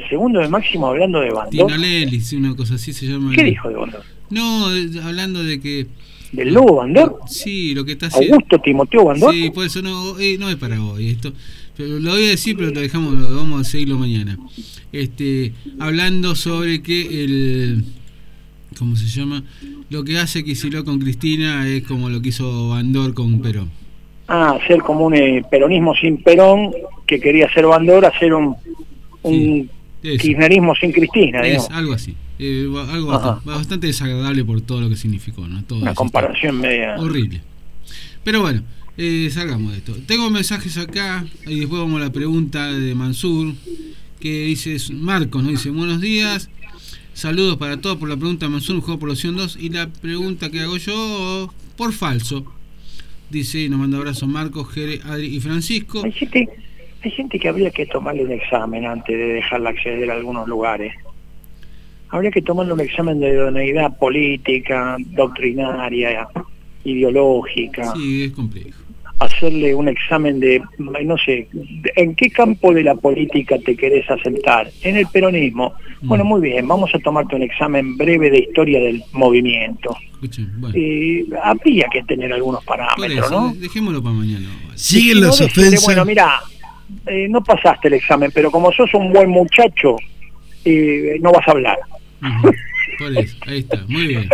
segundo de Máximo hablando de Bandor. Tinalelli, sí, una cosa así se llama. ¿Qué dijo de Bandor? No, hablando de que... ¿Del Lobo Bandor? Sí, lo que está haciendo... ¿Augusto Timoteo Bandor? Sí, por eso no es para hoy esto. Pero lo voy a decir, pero lo vamos a seguirlo mañana. Hablando sobre que ¿cómo se llama? Lo que hace Kicillof con Cristina es como lo que hizo Bandor con Perón. Hacer como un peronismo sin Perón, que quería hacer Bandor, hacer un kirchnerismo sin Cristina, digamos. Algo así. Algo bastante desagradable por todo lo que significó, ¿no? Todo una comparación media horrible. Pero bueno, salgamos de esto. Tengo mensajes acá y después vamos a la pregunta de Mansur, que dice Marcos, ¿no? Dice, buenos días, saludos para todos. Por la pregunta de Mansur, un juego por los 102, y la pregunta que hago yo, por falso. Dice, nos manda abrazos Marcos, Jere, Adri y Francisco. Hay gente que habría que tomarle un examen antes de dejarla acceder a algunos lugares. Habría que tomarle un examen de idoneidad política, doctrinaria, ideológica. Sí, es complejo. Hacerle un examen de, no sé, ¿en qué campo de la política te querés asentar? En el peronismo. Bueno, muy bien, vamos a tomarte un examen breve de historia del movimiento. Escuchen, bueno. Habría que tener algunos parámetros, eso, ¿no? Dejémoslo para mañana. Vale. Siguen las ofensas. Bueno, mira, no pasaste el examen, pero como sos un buen muchacho, no vas a hablar. Por eso, ahí está, muy bien.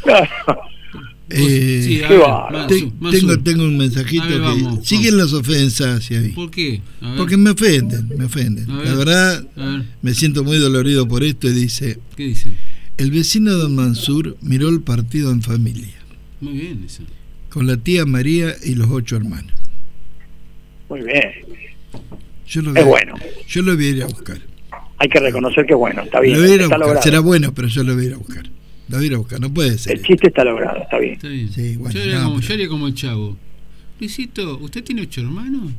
Sí, tengo un mensajito que vamos. Siguen las ofensas hacia mí. ¿Por qué? Porque me ofenden. La verdad, me siento muy dolorido por esto y dice... ¿Qué dice? El vecino don Mansur miró el partido en familia. Muy bien eso. Con la tía María y los 8 hermanos. Muy bien. Es bueno. Yo lo voy a ir a buscar. Hay que reconocer que es bueno, está bien. Será bueno, pero yo lo voy a ir a buscar. Lo voy a ir a buscar, no puede ser. El chiste está logrado, está bien. Está bien. Sí, bueno, yo haría como el Chavo. Luisito, ¿usted tiene 8 hermanos?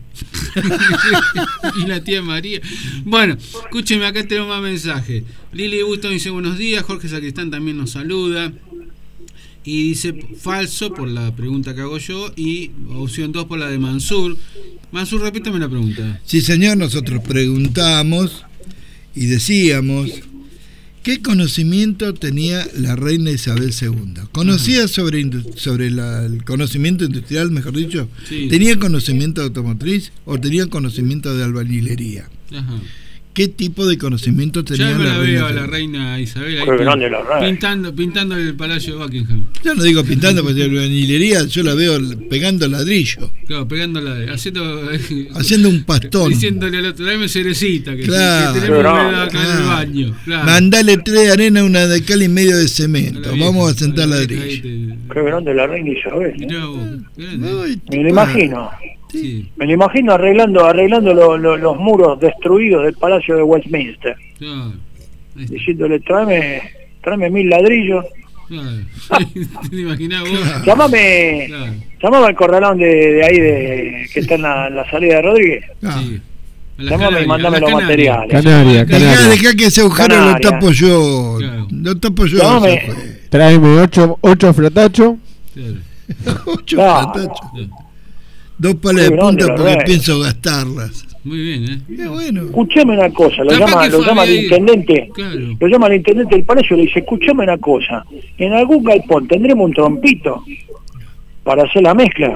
Y la tía María. Bueno, escúcheme, acá tenemos más mensajes. Lili Busto dice buenos días, Jorge Sacristán también nos saluda. Y dice falso por la pregunta que hago yo y opción 2 por la de Mansur. Mansur, repítame la pregunta. Sí, señor, nosotros preguntamos y decíamos... ¿Qué conocimiento tenía la reina Isabel II? ¿Conocía sobre el conocimiento industrial, mejor dicho? Sí. ¿Tenía conocimiento de automotriz o tenía conocimiento de albañilería? Ajá. ¿Qué tipo de conocimiento tenía ya me la la reina? Veo a la reina Isabel ahí pintando el Palacio de Buckingham. Yo no digo pintando, porque la albañilería yo la veo pegando ladrillo. Claro, pegándola, haciendo un pastón. Diciéndole al otro, dame cerecita, que claro, tenemos humedad acá en el baño. Claro. Mandale 3 de arena, una de cal y medio de cemento. Vamos a sentar ladrillo. Qué grande la reina Isabel. Me lo imagino. Sí. Me lo imagino arreglando los muros destruidos del Palacio de Westminster. Claro. Diciéndole, tráeme 1000 ladrillos. Claro. ¿Te imaginás vos? Claro. Llamame al corralón de ahí que está en la salida de Rodríguez. Sí. Llamame y mandame los materiales. Canaria. Dejá que ese agujero lo tapo yo. Claro. Lo tapo yo. Tráeme 8 fratachos. Claro. 8 fratachos. 2 palas de punta porque pienso gastarlas. Muy bien, Qué bueno. Escuchame una cosa, lo llama el intendente. Claro. Lo llama el intendente del palacio y le dice, escuchame una cosa, en algún galpón tendremos un trompito para hacer la mezcla.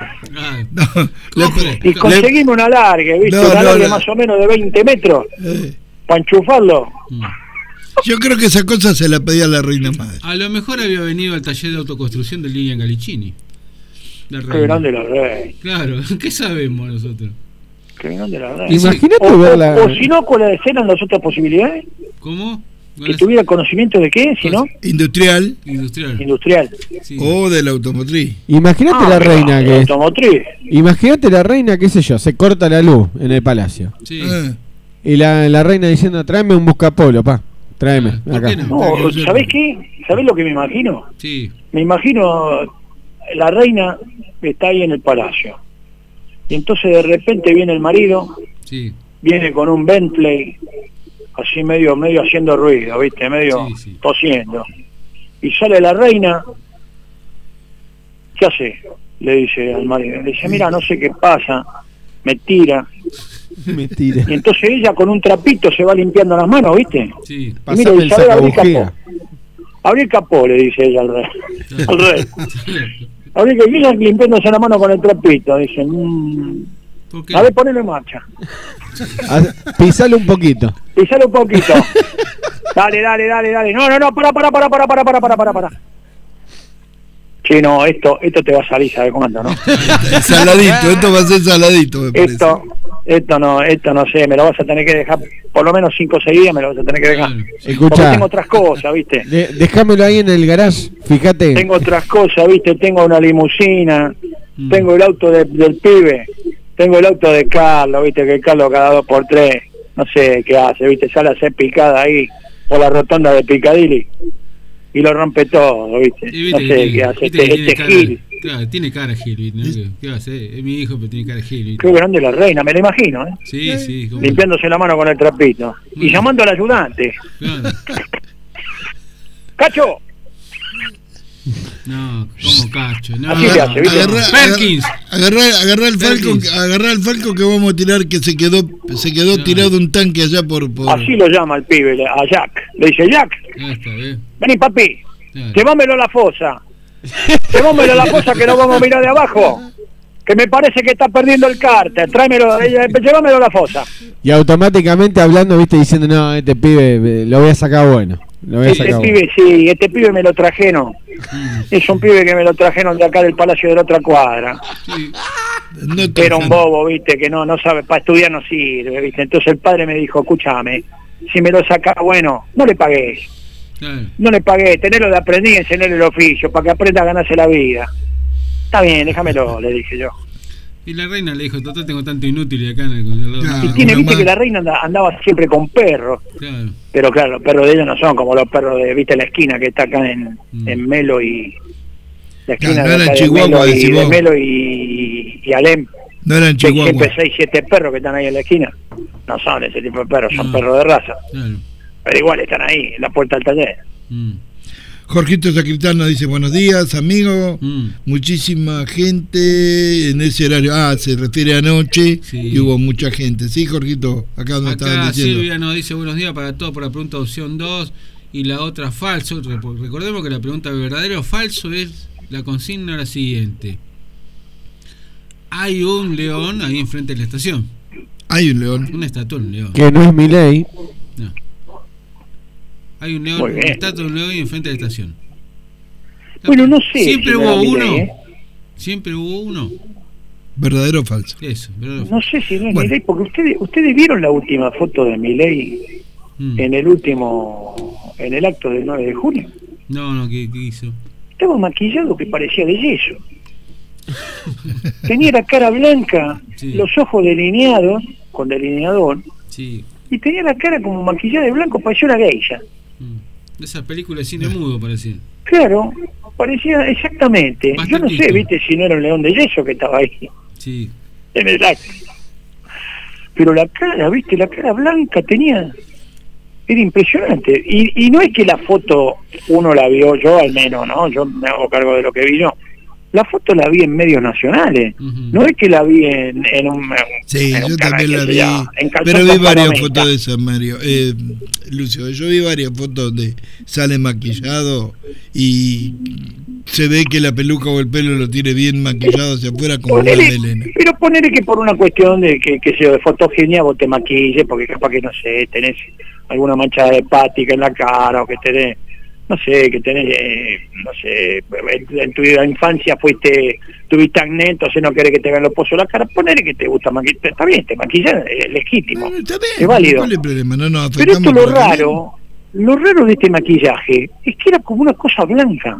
Y conseguimos un alargue, ¿viste? Un alargue más o menos de 20 metros para enchufarlo. Yo creo que esa cosa se la pedía a la reina madre. A lo mejor había venido al taller de autoconstrucción de Lilian Gallicini. Qué grande la reina. Claro, ¿qué sabemos nosotros? Qué grande la reina. Imagínate verla. O si no, con la escena en las otras posibilidades. ¿Cómo? Que tuviera conocimiento de qué, si no. Industrial. Sí. O de la automotriz. Imagínate la reina que. Automotriz. Imagínate la reina, qué sé yo, se corta la luz en el palacio. Sí. Y la reina diciendo, tráeme un buscapolo, pa. Tráeme, acá. No, ¿sabés qué? ¿Sabés lo que me imagino? Sí. Me imagino la reina está ahí en el palacio. Y entonces de repente viene el marido, viene con un Bentley, así medio haciendo ruido, ¿viste? Medio tosiendo. Y sale la reina, ¿qué hace? Le dice al marido. Le dice, mira, no sé qué pasa, me tira. Mentira. Y entonces ella con un trapito se va limpiando las manos, ¿viste? Sí. Pasame el sacabujía. Abrí el capó, le dice ella al rey. Al rey. Abrí que ella limpiándose la mano con el trapito. Dice, a ver, ponelo en marcha. Pisale un poquito. Pisale un poquito. Dale. No, para. Sí, no, esto te va a salir, ¿sabes cuándo, no? Saladito, esto va a ser saladito, me parece. Esto no sé, me lo vas a tener que dejar, por lo menos 5 o 6 días me lo vas a tener que dejar. Escuchá, porque tengo otras cosas, ¿viste? Déjamelo ahí en el garage, fíjate. Tengo otras cosas, ¿viste? Tengo una limusina, tengo el auto del pibe, tengo el auto de Carlos, ¿viste? Que Carlos cada 2x3, no sé qué hace, ¿viste? Sale a hacer picada ahí por la rotonda de Piccadilly y lo rompe todo, ¿viste? No sé qué hace este Gil. Claro, tiene cara Gil, ¿no? ¿Qué va a hacer? Es mi hijo, pero tiene cara Gil. Qué grande la reina, me la imagino, ¿eh? Sí. Limpiándose la mano con el trapito. Y llamando al ayudante. Claro. ¡Cacho! No, ¿cómo Cacho? No. Así se hace, ¿viste? Perkins. Agarrá el Falco que vamos a tirar, que se quedó tirado un tanque allá por... Así lo llama el pibe, a Jack. Le dice, Jack, vení papi, llevámelo a la fosa. Llevámelo a la fosa que no vamos a mirar de abajo. Que me parece que está perdiendo el cárter. Llévamelo a la fosa. Y automáticamente hablando, viste, diciendo, no, este pibe lo voy a sacar bueno. Este pibe me lo trajeron. Es un pibe que me lo trajeron de acá del Palacio de la otra cuadra. Era un bobo, viste, que no sabe, para estudiar no sirve, viste. Entonces el padre me dijo, escúchame, si me lo saca bueno, no le pagues. No le pagué, tenerlo de aprendiz y enseñarle el oficio para que aprenda a ganarse la vida. Está bien, déjamelo, le dije yo. Y la reina le dijo, total tengo tanto inútil acá en el lado. Y tiene, viste, que la reina andaba siempre con perros. Claro. Pero claro, los perros de ella no son como los perros de, viste, la esquina que está acá en Melo y... La esquina de Melo y Alem. No eran Chihuahua. Siempre 6, 7 perros que están ahí en la esquina. No son ese tipo de perros, son perros de raza. Claro. Pero igual están ahí, en la puerta del taller. Jorgito Sacristán dice, buenos días, amigo. Muchísima gente en ese horario. Se refiere a anoche, y hubo mucha gente. Sí, Jorgito, acá donde estaban diciendo. Silvia nos dice, buenos días para todos por la pregunta opción 2 y la otra falso. Recordemos que la pregunta verdadero o falso es la consigna la siguiente. Hay un león ahí enfrente de la estación. Hay un león. Una estatua de un león. Que no es Milei. No. Hay un león, una estatua de un león enfrente de la estación. Bueno, no sé. Siempre hubo uno. Siempre hubo uno. ¿Verdadero o falso? Eso, no sé si no es Milei, porque ustedes vieron la última foto de Milei en el acto del 9 de junio. No, ¿qué hizo? Estaba maquillado que parecía de yeso. Tenía la cara blanca, los ojos delineados, con delineador, y tenía la cara como maquillada de blanco, parecía una geisha. Esa película de cine mudo parecía. Claro, parecía exactamente. Yo no sé, viste, si no era un león de yeso que estaba ahí. Sí. En el acto. Pero la cara, viste, la cara blanca tenía... Era impresionante. Y no es que la foto uno la vio, yo al menos, ¿no? Yo me hago cargo de lo que vi yo. La foto la vi en medios nacionales. No es que la vi en un... Sí, en un yo canal, también la vi. Pero vi varias fotos de esas, Mario. Lucio, yo vi varias fotos donde sale maquillado y se ve que la peluca o el pelo lo tiene bien maquillado hacia afuera como una melena. Pero ponele que por una cuestión de que sea de fotogenia vos te maquilles, porque capaz que, no sé, tenés alguna mancha hepática en la cara o que tenés... No sé, que tenés, no sé, en tu infancia tuviste acné, entonces no querés que te vean los pozos de la cara, ponele que te gusta maquillar, está bien, te maquillas, es legítimo, está bien, es válido. ¿Cuál es el problema? No, pero esto lo raro de este maquillaje es que era como una cosa blanca.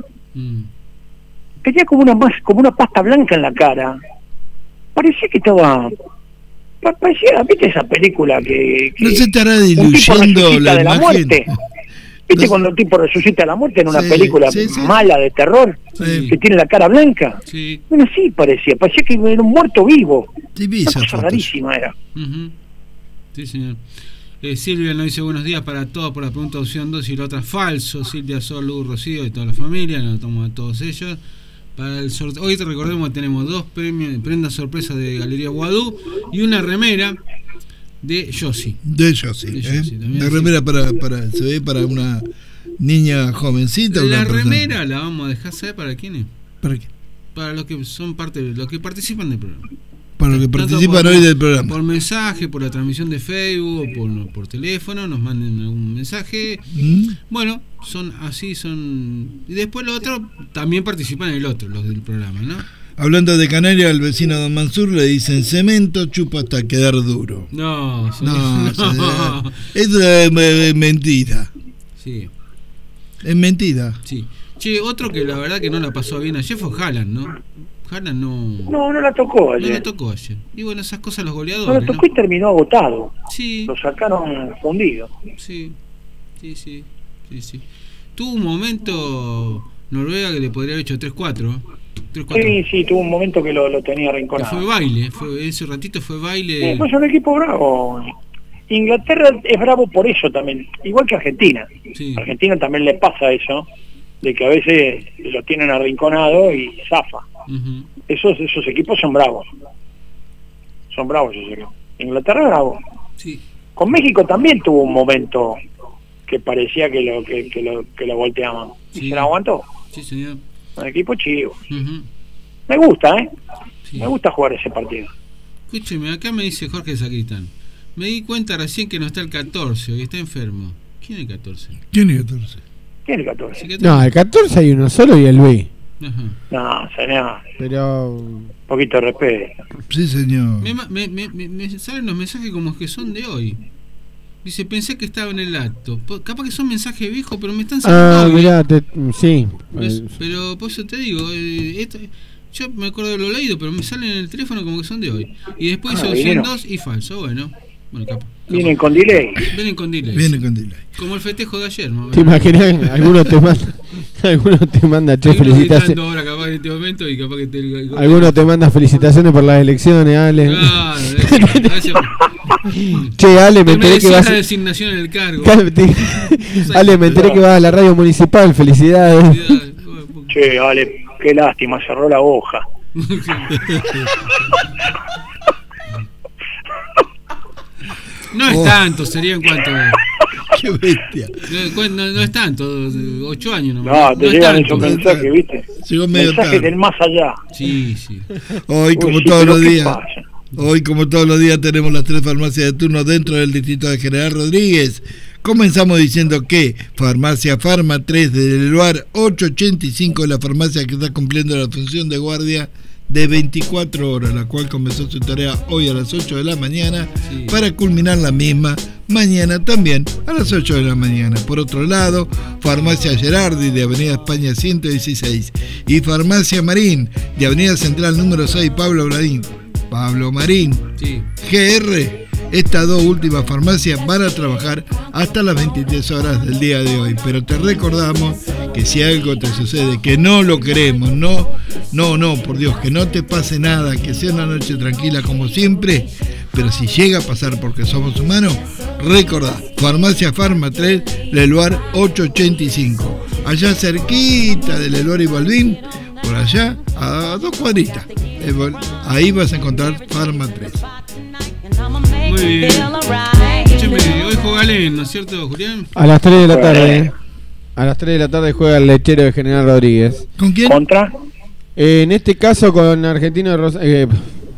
Tenía como una pasta blanca en la cara. Parecía que estaba... Parecía, ¿viste esa película que no se estará diluyendo la imagen? Muerte. ¿Viste cuando el tipo resucita la muerte en una película mala de terror? Que tiene la cara blanca. Bueno, sí parecía que era un muerto vivo. Una cosa rarísima era. Sí, señor. Silvia nos dice buenos días para todos por la pregunta opción 2 y la otra falso. Silvia, Sol, Luz, Rocío y toda la familia, nos tomamos a todos ellos. Para el sorteo, hoy te recordemos que tenemos 2 premios, prendas sorpresa de Galería Guadú y una remera de Yossi. De remera se ve para una niña jovencita. La remera la vamos a dejar, ¿saber para quién es? ¿Para qué? Para los que son parte de los que participan del programa. Para los que participan hoy del programa. Por mensaje, por la transmisión de Facebook, por teléfono, nos manden algún mensaje. Bueno, son así, y después los otros también participan en el otro, los del programa, ¿no? Hablando de Canarias, al vecino Don Mansur le dicen cemento, chupa hasta quedar duro. No. Eso es mentira. Sí. Es mentira. Sí. Che, otro que la verdad que no la pasó bien ayer fue Haaland, ¿no? Haaland no la tocó ayer. No la tocó ayer. Y bueno, esas cosas los goleadores. No la tocó, ¿no? Y terminó agotado. Sí. Lo sacaron fundido. Sí. Tuvo un momento Noruega que le podría haber hecho 3-4. Sí, tuvo un momento que lo tenía arrinconado. Que fue baile, ese ratito fue baile. Pues es un equipo bravo. Inglaterra es bravo por eso también, igual que Argentina. Sí. Argentina también le pasa eso, de que a veces lo tienen arrinconado y zafa. Esos equipos son bravos. Son bravos esos equipos. Inglaterra es bravo. Sí. Con México también tuvo un momento que parecía que lo volteaban. Sí. Y se lo aguantó. Sí, señor. Un equipo chivo. Me gusta, Sí. Me gusta jugar ese partido. Escúcheme, acá me dice Jorge Sacristán. Me di cuenta recién que no está el 14, hoy está enfermo. ¿Quién es el 14? ¿Quién es el 14? ¿Quién es el 14? No, el 14 hay uno solo y el Luis. Ajá. No, señor. Pero... Un poquito de respeto. Sí, señor. Me salen los mensajes como que son de hoy. Dice, pensé que estaba en el acto. Capaz que son mensajes viejos, pero me están saliendo hoy. Mirá, sí. Pero por eso te digo, yo me acuerdo de lo leído, pero me salen en el teléfono como que son de hoy. Y después son 102 y falso. Bueno, capaz. Vienen con delay. Vienen con delay. Como el festejo de ayer, ¿no? ¿Te imaginas? Algunos te manda che, felicitaciones. Ahora capaz en este momento y capaz que algunos te manda felicitaciones por las elecciones, Ale. Claro, gracias. Che, Ale, me enteré que vas a designación en el cargo. Ale, me enteré que vas a la radio municipal, felicidades. Che, Ale, qué lástima, cerró la hoja. No es tanto, serían cuánto. Qué bestia. No es tanto, 8 años nomás. No, te llegan esos mensajes, ¿viste? Llegó medio mensajes del más allá. Sí. Hoy, como todos los días, tenemos las 3 farmacias de turno dentro del distrito de General Rodríguez. Comenzamos diciendo que Farmacia Farma 3 del lugar 885 es la farmacia que está cumpliendo la función de guardia de 24 horas, la cual comenzó su tarea hoy a las 8 de la mañana para culminar la misma mañana también a las 8 de la mañana. Por otro lado, Farmacia Gerardi de Avenida España 116 y Farmacia Marín de Avenida Central número 6 Pablo Marín GR. Estas 2 últimas farmacias van a trabajar hasta las 23 horas del día de hoy. Pero te recordamos que si algo te sucede, que no lo queremos, no, por Dios, que no te pase nada, que sea una noche tranquila como siempre, pero si llega a pasar porque somos humanos, recordá, Farmacia Farma 3, Leluar 885, allá cerquita de Leluar y Balbín, por allá, a 2 cuadritas, ahí vas a encontrar Farma 3. Muy bien. Hoy juega Galen, ¿no es cierto, Julián? A las 3 de la tarde. A las 3 de la tarde juega el lechero de General Rodríguez. ¿Con quién? ¿Contra? En este caso con Argentino de Rosario.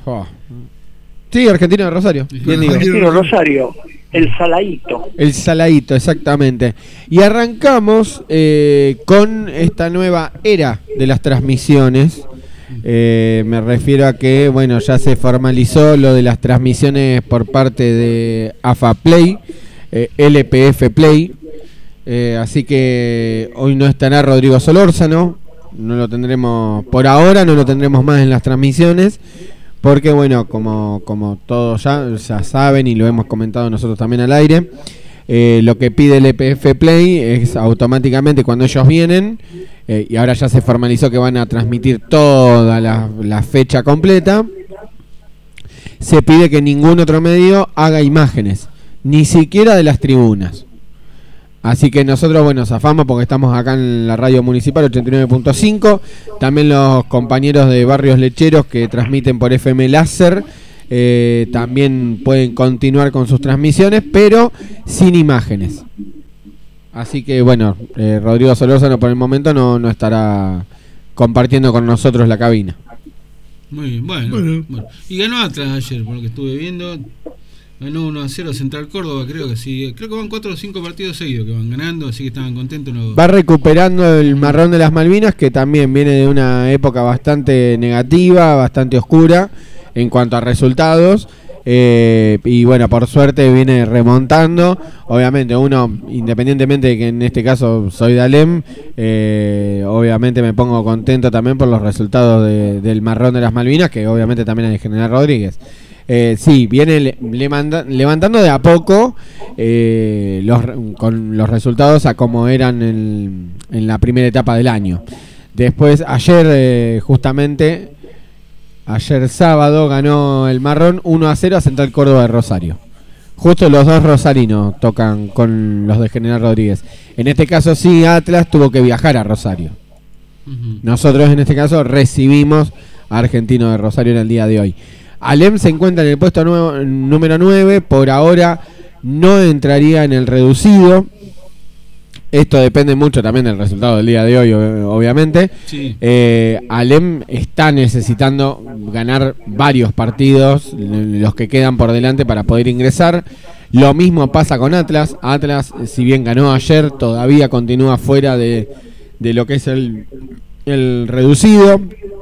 Sí, Argentino de Rosario. Bien digo. Argentino de Rosario. El Saladito. El Saladito, exactamente. Y arrancamos con esta nueva era de las transmisiones. Me refiero a que, bueno, ya se formalizó lo de las transmisiones por parte de AFA Play, LPF Play. Así que hoy no estará Rodrigo Solórzano. No lo tendremos, por ahora no lo tendremos más en las transmisiones. Porque, bueno, como todos ya saben y lo hemos comentado nosotros también al aire, lo que pide el EPF Play es automáticamente cuando ellos vienen, y ahora ya se formalizó que van a transmitir toda la fecha completa, se pide que ningún otro medio haga imágenes, ni siquiera de las tribunas. Así que nosotros, bueno, zafamos porque estamos acá en la radio municipal 89.5. También los compañeros de Barrios Lecheros que transmiten por FM Láser también pueden continuar con sus transmisiones, pero sin imágenes. Así que bueno, Rodrigo Solórzano por el momento no estará compartiendo con nosotros la cabina. Muy bien, bueno. Y ganó Atlas ayer, por lo que estuve viendo. Ganó 1-0 Central Córdoba, creo que sí. Creo que van 4 o 5 partidos seguidos que van ganando, así que estaban contentos. Va recuperando el marrón de las Malvinas, que también viene de una época bastante negativa, bastante oscura en cuanto a resultados. Y bueno, por suerte viene remontando. Obviamente uno, independientemente de que en este caso soy de Alem, obviamente me pongo contento también por los resultados del marrón de las Malvinas, que obviamente también hay General Rodríguez. Sí, viene levantando de a poco con los resultados a como eran en la primera etapa del año. Después, ayer sábado ganó el marrón 1-0 a Central Córdoba de Rosario. Justo los dos rosarinos tocan con los de General Rodríguez. En este caso sí, Atlas tuvo que viajar a Rosario. Nosotros en este caso recibimos a Argentino de Rosario en el día de hoy. Alem se encuentra en el puesto número 9, por ahora no entraría en el reducido. Esto depende mucho también del resultado del día de hoy, obviamente. Sí. Alem está necesitando ganar varios partidos, los que quedan por delante, para poder ingresar. Lo mismo pasa con Atlas. Atlas, si bien ganó ayer, todavía continúa fuera de lo que es el reducido.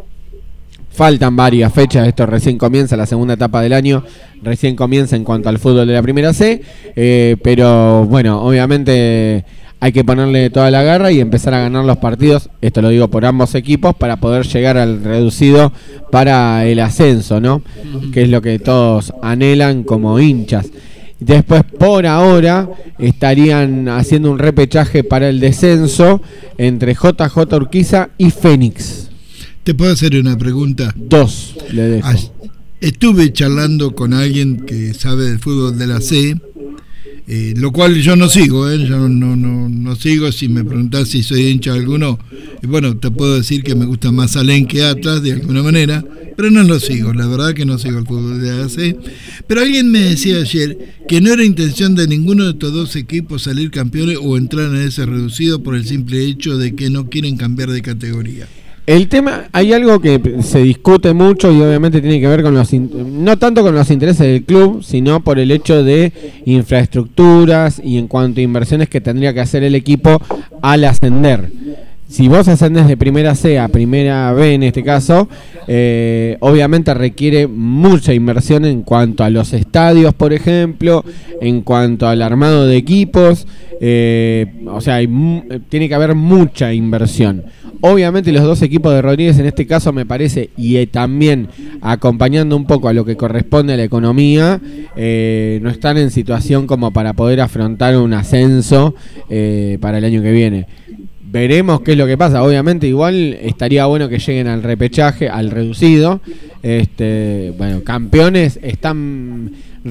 Faltan varias fechas, esto recién comienza, la segunda etapa del año, recién comienza en cuanto al fútbol de la primera C, pero bueno, obviamente hay que ponerle toda la garra y empezar a ganar los partidos, esto lo digo por ambos equipos, para poder llegar al reducido para el ascenso, ¿no? Que es lo que todos anhelan como hinchas. Después, por ahora, estarían haciendo un repechaje para el descenso entre JJ Urquiza y Fénix. ¿Te puedo hacer una pregunta? 2, le dejo. Estuve charlando con alguien que sabe del fútbol de la C, lo cual yo no sigo, yo no sigo. Si me preguntás si soy hincha de alguno, bueno, te puedo decir que me gusta más Alem que Atlas de alguna manera, pero no lo sigo, la verdad que no sigo el fútbol de la C. Pero alguien me decía ayer que no era intención de ninguno de estos dos equipos salir campeones o entrar en ese reducido por el simple hecho de que no quieren cambiar de categoría. El tema, hay algo que se discute mucho y obviamente tiene que ver con no tanto con los intereses del club, sino por el hecho de infraestructuras y en cuanto a inversiones que tendría que hacer el equipo al ascender. Si vos ascendés de primera C a primera B en este caso, obviamente requiere mucha inversión en cuanto a los estadios, por ejemplo, en cuanto al armado de equipos, o sea, tiene que haber mucha inversión. Obviamente los dos equipos de Rodríguez en este caso me parece, y también acompañando un poco a lo que corresponde a la economía, no están en situación como para poder afrontar un ascenso para el año que viene. Veremos qué es lo que pasa. Obviamente igual estaría bueno que lleguen al repechaje, al reducido. Bueno, campeones están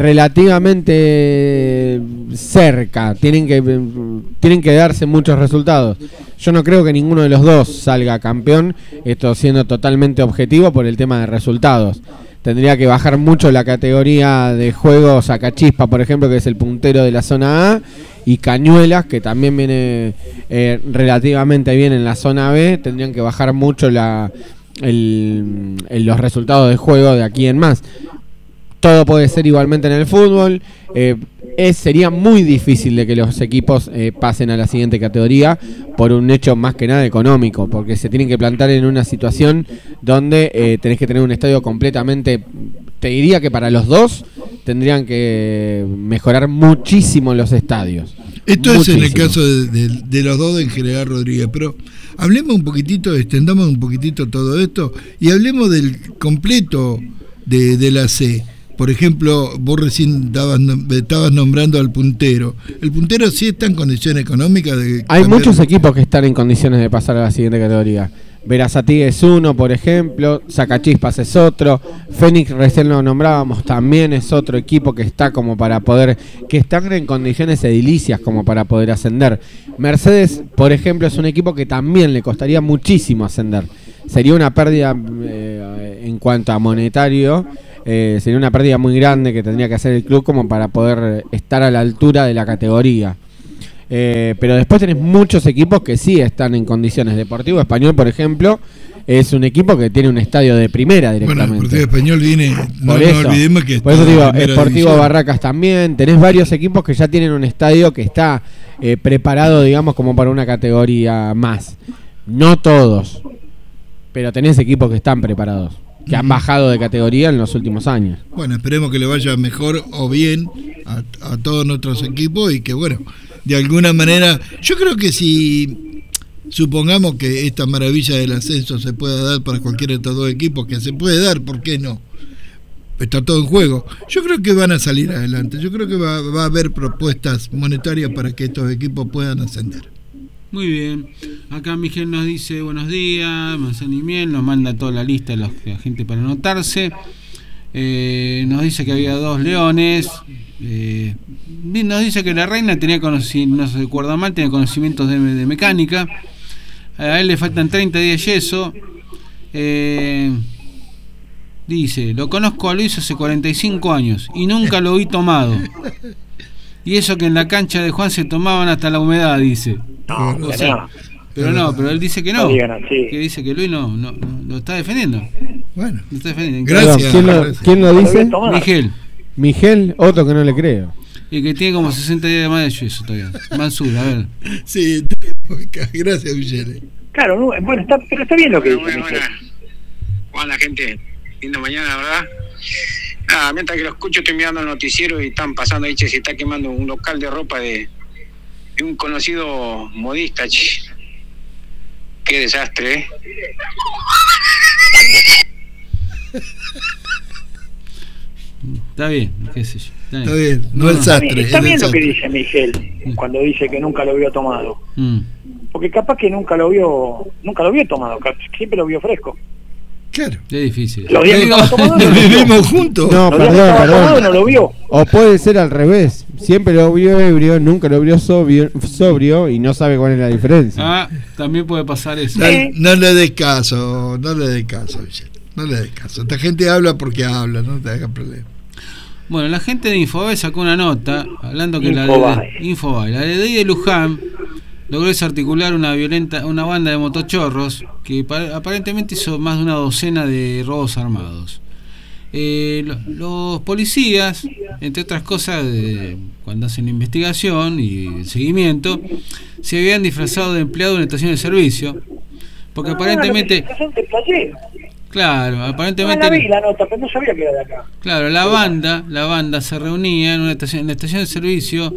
relativamente cerca, tienen que darse muchos resultados. Yo no creo que ninguno de los dos salga campeón, esto siendo totalmente objetivo por el tema de resultados. Tendría que bajar mucho la categoría de juego Sacachispa, por ejemplo, que es el puntero de la zona A, y Cañuelas, que también viene relativamente bien en la zona B. Tendrían que bajar mucho los resultados de juego de aquí en más. Todo puede ser igualmente en el fútbol. Sería muy difícil de que los equipos pasen a la siguiente categoría por un hecho más que nada económico, porque se tienen que plantar en una situación donde tenés que tener un estadio completamente, te diría que para los dos tendrían que mejorar muchísimo los estadios. Esto muchísimo. Es en el caso de los dos en General Rodríguez, pero hablemos un poquitito, extendamos un poquitito todo esto y hablemos del completo de la C. Por ejemplo, vos recién estabas nombrando al puntero. ¿El puntero sí está en condiciones económicas de Hay muchos equipos que están en condiciones de pasar a la siguiente categoría. Verazatí es uno, por ejemplo. Sacachispas es otro. Fénix, recién lo nombrábamos, también es otro equipo que está como para poder, que están en condiciones edilicias como para poder ascender. Mercedes, por ejemplo, es un equipo que también le costaría muchísimo ascender. Sería una pérdida en cuanto a monetario sería una pérdida muy grande que tendría que hacer el club como para poder estar a la altura de la categoría. Pero después tenés muchos equipos que sí están en condiciones. Deportivo Español, por ejemplo, es un equipo que tiene un estadio de primera directamente. Bueno, Deportivo Español viene, no olvidemos que por eso digo, Sportivo Barracas también. Tenés varios equipos que ya tienen un estadio que está preparado, digamos, como para una categoría más. No todos, pero tenés equipos que están preparados, que han bajado de categoría en los últimos años. Bueno, esperemos que le vaya mejor o bien a todos nuestros equipos y que, bueno, de alguna manera, yo creo que si supongamos que esta maravilla del ascenso se pueda dar para cualquiera de estos dos equipos, que se puede dar, ¿por qué no? Está todo en juego. Yo creo que van a salir adelante. Yo creo que va a haber propuestas monetarias para que estos equipos puedan ascender. Muy bien. Acá Miguel nos dice buenos días, manzana y miel, nos manda toda la lista de la gente para anotarse. Nos dice que había 2 leones. Nos dice que la reina tenía conocimientos, no se recuerda mal, tenía conocimientos de mecánica. A él le faltan 30 días de yeso. Dice, lo conozco a Luis hace 45 años y nunca lo vi tomado. Y eso que en la cancha de Juan se tomaban hasta la humedad, dice. No, o sea, pero él dice que no. Que dice que Luis no lo está defendiendo. Bueno, lo está defendiendo. Gracias. ¿Quién lo dice? Miguel, otro que no le creo. Y que tiene como 60 días más de yeso todavía. Mansur, a ver. Sí, gracias, Michele. Claro, bueno, pero está bien lo que dice. Bueno. Juan, la gente, linda mañana, ¿verdad? Nada, mientras que lo escucho estoy mirando el noticiero y están pasando ahí, che, se está quemando un local de ropa de un conocido modista, che. Qué desastre, ¿eh? Está bien, qué sé yo. Está bien, no el sastre. Está bien lo que dice Miguel cuando dice que nunca lo vio tomado. Porque capaz que nunca lo vio tomado, siempre lo vio fresco. Claro. Es difícil. Los días que estaba tomado lo vivimos juntos. No, perdón. No lo vio. O puede ser al revés. Siempre lo vio ebrio, nunca lo vio sobrio y no sabe cuál es la diferencia. También puede pasar eso. No le des caso, Michelle. No le des caso. Esta gente habla porque habla, no te hagas problema. Bueno, la gente de Infobae sacó una nota hablando que Infobae. la DDI de Luján logró desarticular una banda de motochorros que aparentemente hizo más de una docena de robos armados. Los policías, entre otras cosas, cuando hacen investigación y el seguimiento, se habían disfrazado de empleados de una estación de servicio, porque aparentemente... Claro, aparentemente... No la vi la nota, pero no sabía que era de acá. Claro, la banda se reunía en la estación de servicio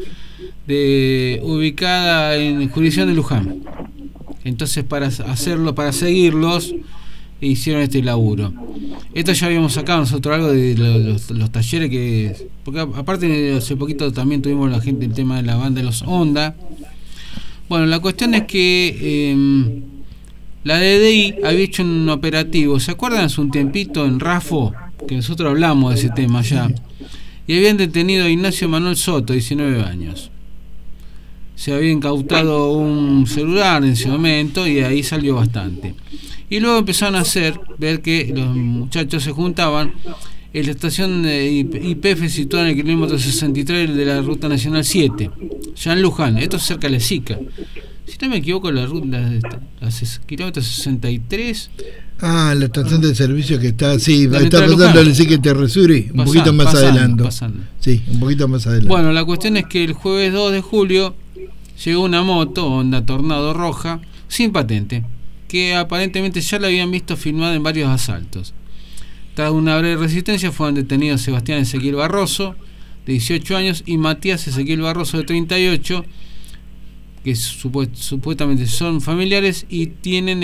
ubicada en jurisdicción de Luján. Entonces para seguirlos hicieron este laburo. Esto ya habíamos sacado nosotros algo de los talleres porque aparte hace poquito también tuvimos la gente el tema de la banda de los Honda. Bueno, la cuestión es que la DDI había hecho un operativo, ¿se acuerdan hace un tiempito en Rafo? Que nosotros hablamos de ese tema ya. Y habían detenido a Ignacio Manuel Soto, 19 años. Se había incautado un celular en ese momento y ahí salió bastante. Y luego empezaron a ver que los muchachos se juntaban en la estación de YPF situada en el kilómetro 63 de la Ruta Nacional 7, ya en Luján. Esto es cerca de la SICA. Si no me equivoco, la kilómetro 63. La estación de servicio que está, sí, está pasando el SICA Terresuri, un poquito más adelante. Sí, un poquito más adelante. Bueno, la cuestión es que el jueves 2 de julio llegó una moto Honda Tornado roja, sin patente, que aparentemente ya la habían visto filmada en varios asaltos. Tras una breve resistencia fueron detenidos Sebastián Ezequiel Barroso, de 18 años, y Matías Ezequiel Barroso, de 38, que supuestamente son familiares y tienen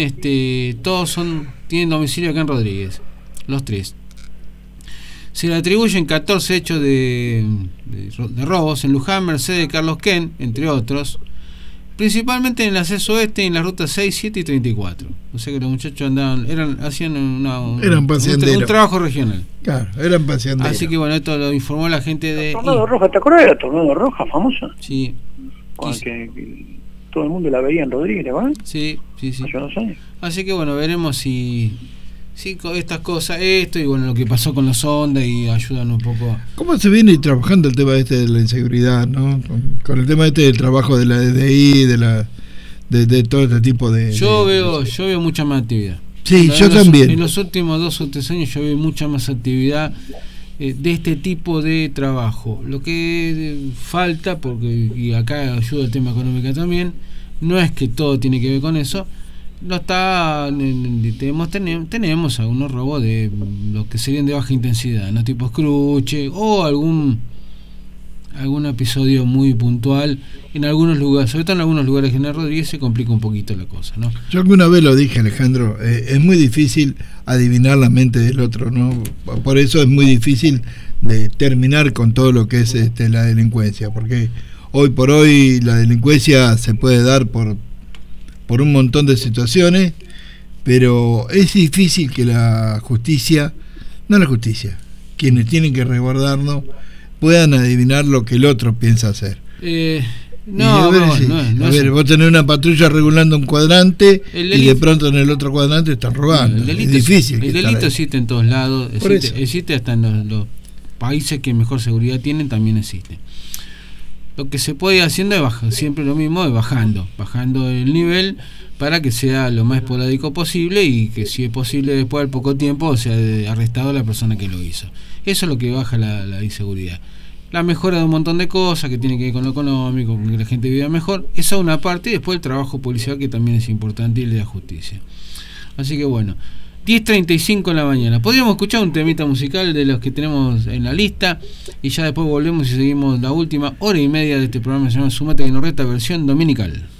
tienen domicilio acá en Rodríguez, los tres. Se le atribuyen 14 hechos de robos en Luján, Mercedes, Carlos Ken, entre otros, principalmente en el acceso oeste y en la ruta 6, 7 y 34. O sea que los muchachos hacían un trabajo regional. Claro, eran paseanderos. Así que bueno, esto lo informó la gente de... Tornado Roja, ¿te acuerdas de la Tornado Roja famosa? Sí. Que todo el mundo la veía en Rodríguez, ¿verdad? Sí. Hace unos años. Así que bueno, veremos si sí, con estas cosas, esto, y bueno, lo que pasó con los ondas, y ayudan un poco. ¿Cómo se viene trabajando el tema de la inseguridad, ¿no? Con el tema del trabajo de la DDI, de todo este tipo de... Yo veo mucha más actividad. Sí, yo también. En los últimos 2 o 3 años yo veo mucha más actividad de este tipo de trabajo. Lo que falta, porque y acá ayuda el tema económico también, no es que todo tiene que ver con eso. No está, tenemos algunos robos de lo que serían de baja intensidad, no, tipo escruche o algún episodio muy puntual en algunos lugares, sobre todo en algunos lugares de General Rodríguez se complica un poquito la cosa, ¿no? Yo alguna vez lo dije, Alejandro, es muy difícil adivinar la mente del otro, ¿no? Por eso es muy difícil de terminar con todo lo que es la delincuencia, porque hoy por hoy la delincuencia se puede dar por un montón de situaciones, pero es difícil que quienes tienen que resguardarnos, puedan adivinar lo que el otro piensa hacer. No, vos tenés una patrulla regulando un cuadrante y de pronto en el otro cuadrante están robando. El delito, es difícil. El delito existe en todos lados, existe hasta en los países que mejor seguridad tienen, también existe. Lo que se puede ir haciendo es siempre lo mismo, es bajando el nivel para que sea lo más esporádico posible y que si es posible después al poco tiempo sea arrestado a la persona que lo hizo. Eso es lo que baja la inseguridad. La mejora de un montón de cosas que tiene que ver con lo económico, con que la gente viva mejor, esa es una parte, y después el trabajo policial que también es importante y le da justicia. Así que bueno, 10:35 en la mañana. Podríamos escuchar un temita musical de los que tenemos en la lista y ya después volvemos y seguimos la última hora y media de este programa que se llama Sumate que nos reta, versión dominical.